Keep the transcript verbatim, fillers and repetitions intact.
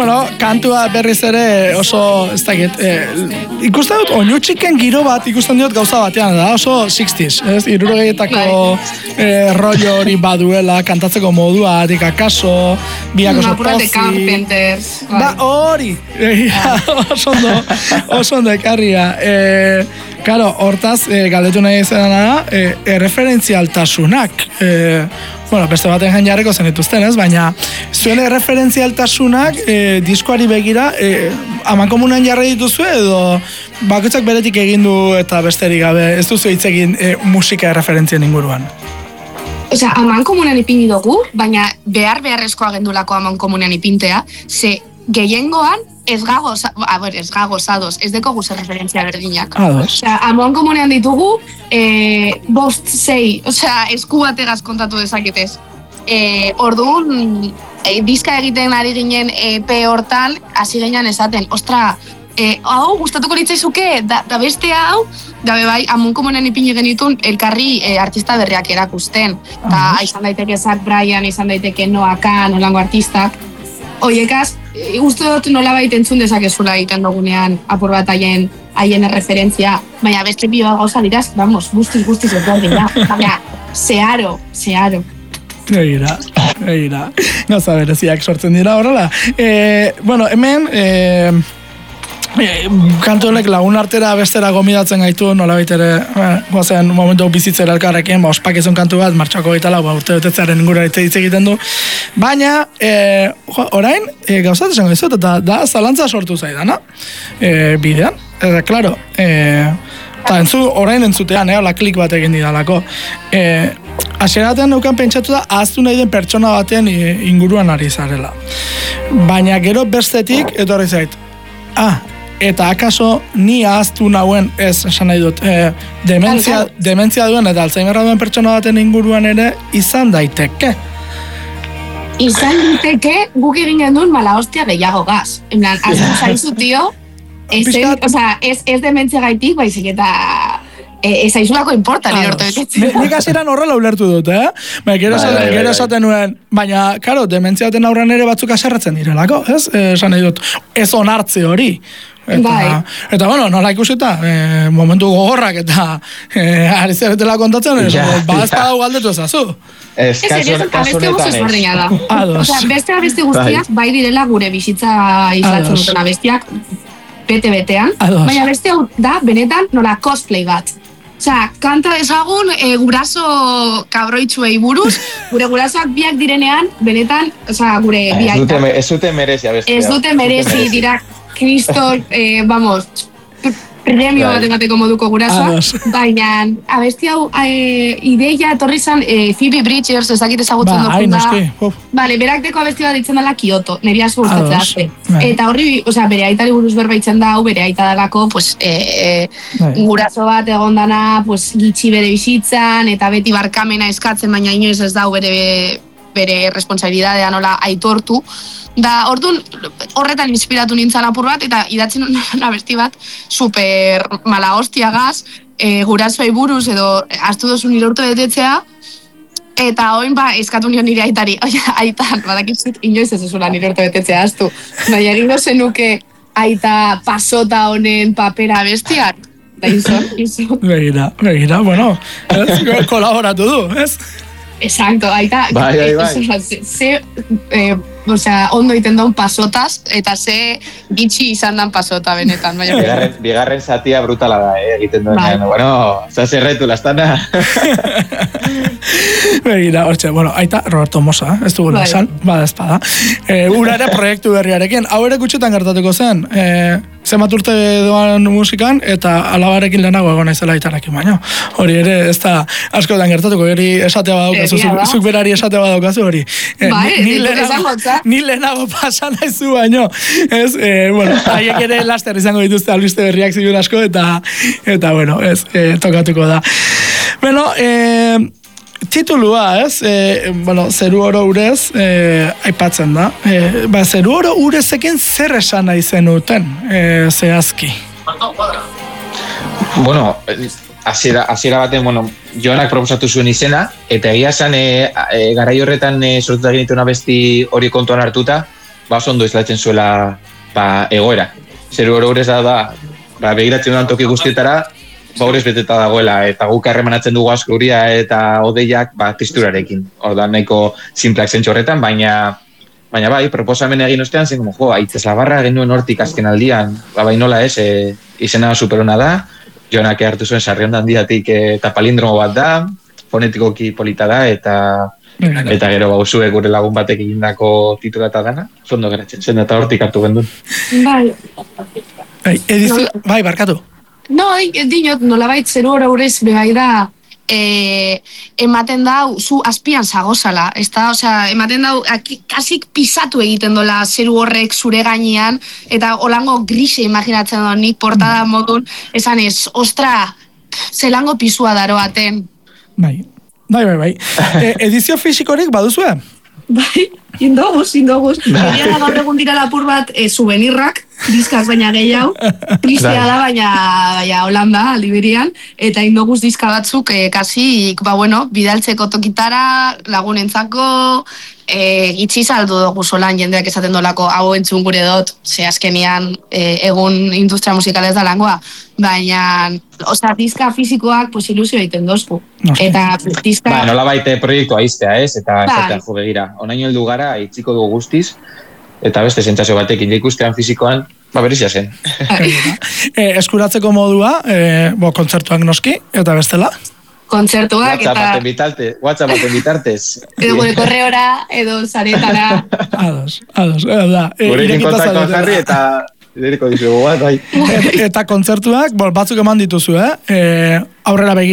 Bueno, kantua berriz ere oso, ez dakit, eh, ikusten dut, oinu txiken giro bat ikusten dut gauza batean, da oso sixties, ez? Irurogeietako eh, rollo hori baduela, kantatzeko modua, adik akaso, biak oso pozi. Carpenters. Ba, hori, oso ondo, oso ondo ekarria. Eh, Karo, hortaz, e, galdetu nahi izan da, e, e, referentzialtasunak. E, bueno, beste baten jen jarriko zen dituzten, ez? Baina, zuen referentzialtasunak e, diskoari begira, e, aman komunan jarri dituzu edo bakoitzak beretik egin du eta besterik gabe, ez duzu hitz egin e, musika referentzien inguruan? Osea, aman komunan ipini dugu, baina behar beharrezkoa gendulako aman komunan ipintea, ze gehiengoan ez gago, a ber, ez gago zadoz, ez deko guze referentzia berdinak. Osea, amoan komunean ditugu, e, bost, sei, osea, esku bategaz kontatu dezaketez. E, orduan, e, diska egiten ari ginen E P hortan, hasi ginen esaten, ostra, e, hau, gustatuko litzaizuke, da, da beste hau, gabe bai, amoan komunean ipini genitun, elkarri e, artista berriak erakusten. Ta, izan daiteke Zach Bryan, izan daiteke Noah Kahn, olango artistak. Oiekaz, uste dut nolabait entzun dezakezula egiten dugunean apur bat haien haien referentzia, baina beste bioa gauza diraz, vamos, guztiz, guztiz ez da, baina, zeharo, zeharo. Egira, egira, gauza bereziak sortzen dira horrela. E, bueno, hemen, e, e, kantu honek lagun artera bestera gomidatzen gaitu, nolabait ere, e, goazen momentu bizitzera elkarrekin, ba, ospakizun kantu bat, martxako gaitala, ba, urte betetzearen ingura hitz egiten du, baina, e, orain, e, gauzat esango dizut, eta da zalantza sortu zaidana, e, bidean, eta, klaro, e, eta entzu, orain entzutean, eh, la klik bat egin didalako, e, hasieraten neukan pentsatu da, ahaztu nahi den pertsona baten inguruan ari zarela. Baina gero bestetik, etorri zait, ah, eta akaso ni ahaztu nauen, ez esan nahi dut, e, dementzia, dementzia duen eta Alzheimerra duen pertsona baten inguruan ere izan daiteke. Izan daiteke guk egin genuen mala hostia gehiago gaz. En plan, azun zaizu, tio, ez, o sea, ez, ez dementzia gaitik, baizik eta ez aizulako importa, nire orte betetzen. Nik hasieran horrela ulertu dut, eh? Ba, gero esaten nuen, baina, karo, dementzia baten aurrean ere batzuk aserratzen direlako, ez? Esan nahi dut, ez onartze hori. Eta, eta bueno, nola ikusita, e, momentu gogorrak eta e, ari zeretela kontatzen, ja, ba ez badau galdetu ezazu. Ez, kasu honetan ez. Osea, beste abesti guztiak bai direla gure bizitza izatzen duten abestiak bete-betean, baina beste hau da, benetan, nola cosplay bat. Osea, kanta ezagun e, guraso kabroitzuei buruz, gure gurasoak biak direnean, benetan, osea, gure biak. Ez dute merezi abestia. Ez dute merezi dira Kristo, eh, vamos, premio bat emateko moduko gurasoak, baina abesti hau e, ideia etorri zan e, Phoebe Bridgers ezakit ezagutzen ba, dut da. Vale, berak deko abesti bat ditzen dela Kyoto, niri asko gustatzen azte. Eta horri, osea, bere aitari buruz berbaitzen da, bere aita dalako, pues, e, e, guraso bat egondana, pues, gitxi bere bizitzan, eta beti barkamena eskatzen, baina inoiz ez dau bere, bere responsabilidadea nola aitortu. Da, orduan, horretan inspiratu nintzen apur bat, eta idatzen honen abesti bat, super mala hostiagaz, e, gurasoei buruz, edo astu dozu nire urte betetzea, eta oin ba, eskatu nion nire aitari, oia, aitan, badakizut, inoiz ez ezula nire urte betetzea astu, baina egingo zenuke aita pasota honen papera bestiak, da izan, izan. Begira, begira, bueno, ez, kolaboratu du, ez? Exacto, aita, bai, bai, bai. ze, ze eh, o sea, ondo iten daun pasotaz, eta ze bitxi izan dan pasota benetan. Baina, bigarren, bigarren zatia brutala da, eh, egiten duen. Bai. Bueno, zazerretu, lastana. Begira, hortxe, bueno, aita Roberto Mosa, ez dugu bai. Esan, bada espada. E, ura ere proiektu berriarekin, hau ere gutxetan gertatuko zen, e, zenbat urte doan musikan, eta alabarekin lehenago egon naizela aitarekin, baina hori ere ez da askotan gertatuko, hori esatea badaukazu, zuk, zuk berari esatea badaukazu hori. E, bai, ni, ni, lehenago, ni lehenago pasan naizu baino, ez, e, bueno, haiek ere laster izango dituzte albiste berriak ziur asko, eta, eta bueno, ez, e, tokatuko da. Bueno, eh, titulua, ez? E, bueno, zeru oro urez, e, aipatzen da. E, ba, zeru oro urezekin zer esan nahi zenuten, e, zehazki? Bueno, hasiera hasiera baten, bueno, Joanak proposatu zuen izena, eta egia esan e, e, garai horretan e, sortuta genituen abesti hori kontuan hartuta, ba, oso ondo islatzen zuela ba, egoera. Zeru oro urez da, da ba, begiratzen duan toki guztietara, ba, urez beteta dagoela, eta guk harremanatzen dugu asko uria eta odeiak ba, tisturarekin. Orda nahiko simplak zentxo horretan, baina baina bai, proposamen egin ostean, zen, jo, aitzez labarra egin duen hortik azken aldian, ba, bai nola ez, e, izena superona da, Jonak hartu zuen sarrion handiatik eta palindromo bat da, fonetikoki polita da, eta eta gero bauzue gure lagun batek egindako titulata dana, zondo geratzen zen, eta hortik hartu gendun. Bai. Bai, edizio, bai, barkatu. No, dinot, nolabait zeru hori urez bebai da, e, ematen dau, zu azpian zagozala, ez da, osea, ematen dau, kasik pisatu egiten dola zeru horrek zure gainean, eta holango grise imaginatzen do, nik portada modun, esan ez, ostra, zelango pisua daroaten. Bai, bai, bai, bai. E, edizio fisikorik baduzue? Bai, indoguz, indoguz. Egia da gaur egun dira lapur bat e, souvenirrak, diskaz baina gehiago, tristea da baina, baina Holanda, Liberian, eta indoguz diska batzuk, e, kasik, ba bueno, bidaltzeko tokitara, lagunentzako, e, gitzi saldu dugu solan jendeak esaten dolako, hau entzun gure dut, ze azkenian e, egun industria musikala ez da langoa, baina, osea, diska fisikoak pues, ilusio egiten dozku. Eta diska... Ba, nola baite proiektua iztea, ez? Eta esatean jo begira. Onaino heldu gara, itziko dugu guztiz, eta beste sentsazio batekin ikustean fisikoan, ba, berizia zen. e, eskuratzeko modua, e, bo, kontzertuak noski, eta bestela? Kontzertuak eta... WhatsApp baten bitarte, WhatsApp baten bitartez. Edo gure korreora, edo zaretara. Ados, ados, edo da. Gurekin kontaktuan jarri eta... Ideriko dizugu bat, bai. Eta kontzertuak, batzuk eman dituzu, eh? E, aurrera begira.